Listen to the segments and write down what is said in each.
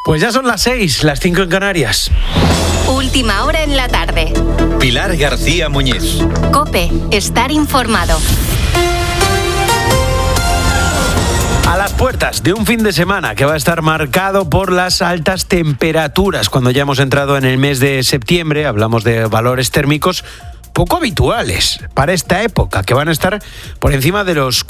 Pues ya son las 6, las 5 en Canarias. Última hora en la tarde. Pilar García Muñiz. COPE, estar informado. A las puertas de un fin de semana que va a estar marcado por las altas temperaturas. Cuando ya hemos entrado en el mes de septiembre, hablamos de valores térmicos poco habituales para esta época, que van a estar por encima de los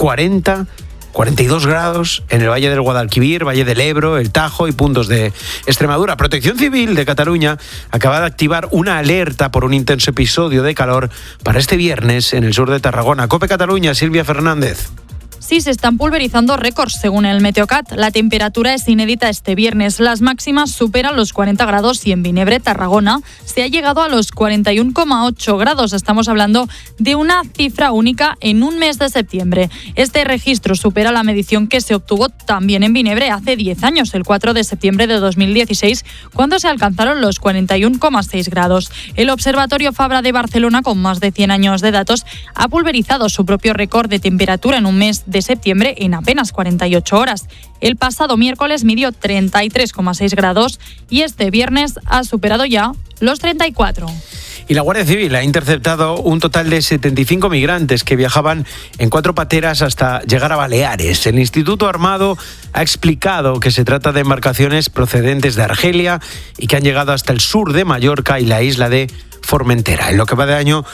42 grados en el Valle del Guadalquivir, Valle del Ebro, el Tajo y puntos de Extremadura. Protección Civil de Cataluña acaba de activar una alerta por un intenso episodio de calor para este viernes en el sur de Tarragona. COPE Cataluña, Silvia Fernández. Sí, se están pulverizando récords según el Meteocat. La temperatura es inédita este viernes. Las máximas superan los 40 grados y en Vinebre, Tarragona, se ha llegado a los 41,8 grados. Estamos hablando de una cifra única en un mes de septiembre. Este registro supera la medición que se obtuvo también en Vinebre hace 10 años, el 4 de septiembre de 2016, cuando se alcanzaron los 41,6 grados. El Observatorio Fabra de Barcelona, con más de 100 años de datos, ha pulverizado su propio récord de temperatura en un mes de septiembre en apenas 48 horas. El pasado miércoles midió 33,6 grados y este viernes ha superado ya los 34. Y la Guardia Civil ha interceptado un total de 75 migrantes que viajaban en 4 pateras hasta llegar a Baleares. El Instituto Armado ha explicado que se trata de embarcaciones procedentes de Argelia y que han llegado hasta el sur de Mallorca y la isla de Formentera. En lo que va de año,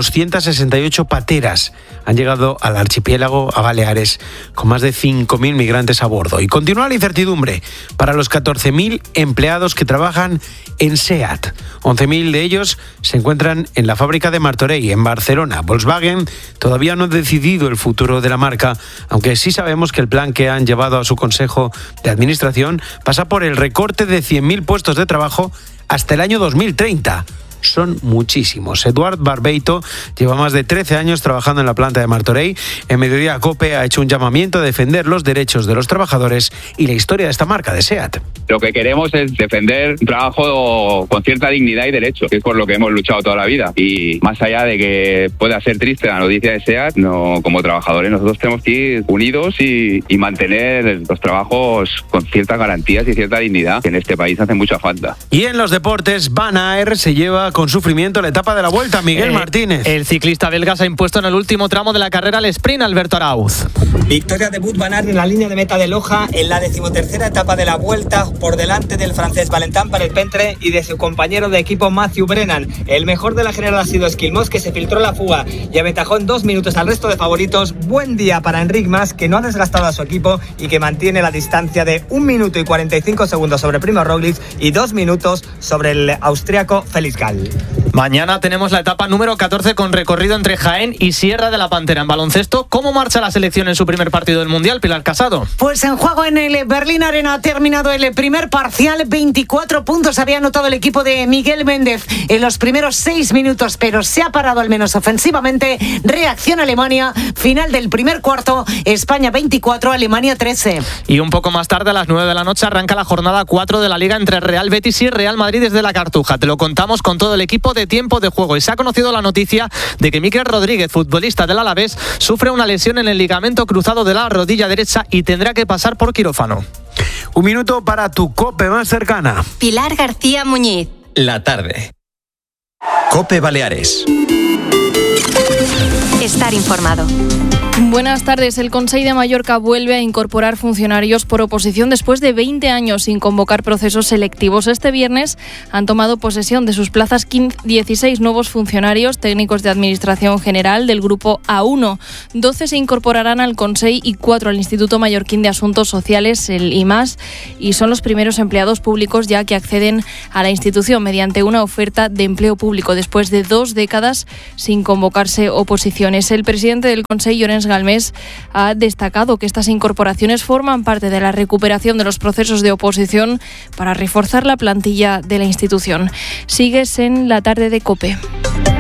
268 pateras han llegado al archipiélago, a Baleares, con más de 5.000 migrantes a bordo. Y continúa la incertidumbre para los 14.000 empleados que trabajan en SEAT. 11.000 de ellos se encuentran en la fábrica de Martorell, en Barcelona. Volkswagen todavía no ha decidido el futuro de la marca, aunque sí sabemos que el plan que han llevado a su consejo de administración pasa por el recorte de 100.000 puestos de trabajo hasta el año 2030. Son muchísimos. Eduard Barbeito lleva más de 13 años trabajando en la planta de Martorell. En Mediodía COPE ha hecho un llamamiento a defender los derechos de los trabajadores y la historia de esta marca de SEAT. Lo que queremos es defender un trabajo con cierta dignidad y derechos, que es por lo que hemos luchado toda la vida. Y más allá de que pueda ser triste la noticia de SEAT, no, como trabajadores nosotros tenemos que ir unidos y mantener los trabajos con ciertas garantías y cierta dignidad, que en este país hace mucha falta. Y en los deportes, Van Aert se lleva con sufrimiento la etapa de la Vuelta. Miguel Martínez. El ciclista belga se ha impuesto en el último tramo de la carrera al sprint, Alberto Arauz. Victoria de Wout van Aert en la línea de meta de Loja en la 13ª etapa de la Vuelta, por delante del francés Valentin Pérez-Pentre y de su compañero de equipo Matthew Brennan. El mejor de la general ha sido Esquilmós, que se filtró la fuga y aventajó en 2 minutos al resto de favoritos. Buen día para Enric Mas, que no ha desgastado a su equipo y que mantiene la distancia de 1 minuto y 45 segundos sobre Primož Roglič y 2 minutos sobre el austriaco Felix Gall. Mañana tenemos la etapa número 14 con recorrido entre Jaén y Sierra de la Pantera. En baloncesto, ¿cómo marcha la selección en su primer partido del Mundial, Pilar Casado? Pues en juego en el Berlín Arena ha terminado el primer parcial. 24 puntos había anotado el equipo de Miguel Méndez en los primeros 6 minutos, pero se ha parado al menos ofensivamente. Reacción Alemania, final del primer cuarto, España 24, Alemania 13. Y un poco más tarde, a las 9 de la noche, arranca la jornada 4 de la Liga entre Real Betis y Real Madrid desde la Cartuja. Te lo contamos con todo el equipo de Tiempo de Juego. Y se ha conocido la noticia de que Mikel Rodríguez, futbolista del Alavés, sufre una lesión en el ligamento cruzado de la rodilla derecha y tendrá que pasar por quirófano. Un minuto para tu COPE más cercana. Pilar García Muñiz. La tarde. COPE Baleares. Estar informado. Buenas tardes. El Consell de Mallorca vuelve a incorporar funcionarios por oposición después de 20 años sin convocar procesos selectivos. Este viernes han tomado posesión de sus plazas 16 nuevos funcionarios técnicos de Administración General del Grupo A1. 12 se incorporarán al Consell y 4 al Instituto Mallorquín de Asuntos Sociales, el IMAS, y son los primeros empleados públicos ya que acceden a la institución mediante una oferta de empleo público después de 2 décadas sin convocarse oposiciones. El presidente del Consell, Llorenç Galmés, ha destacado que estas incorporaciones forman parte de la recuperación de los procesos de oposición para reforzar la plantilla de la institución. Sigues en la tarde de COPE.